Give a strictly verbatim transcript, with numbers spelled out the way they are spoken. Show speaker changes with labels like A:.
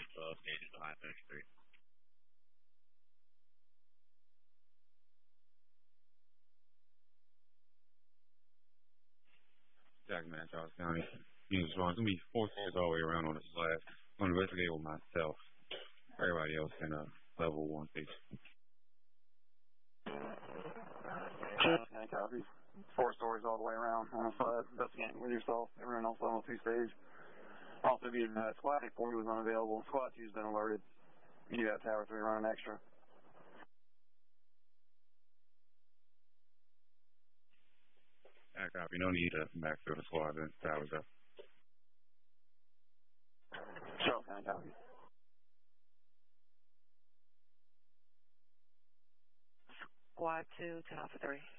A: twelve stages behind thirty-three.
B: Jack, man, Charles County. Units wrong. It's gonna be four stairs all the way around on the slab. I'm gonna investigate with myself. Everybody else in a level one station.
C: Yeah, copies. Four stories all the way around on the slab. Investigating with yourself. Everyone else on the two stage. Also, the uh, squad four was unavailable. Squad two's been alerted. You got tower three running extra.
B: I copy. No need to backfill the squad. Then towers up.
C: Charles County, copy.
D: Squad two, ten Alpha three.